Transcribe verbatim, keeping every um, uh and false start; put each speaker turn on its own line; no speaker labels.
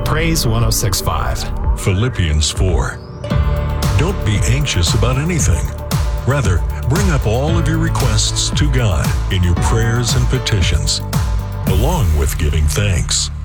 Praise one oh six point five.
Philippians four. Don't be anxious about anything. Rather, bring up all of your requests to God in your prayers and petitions, along with giving thanks.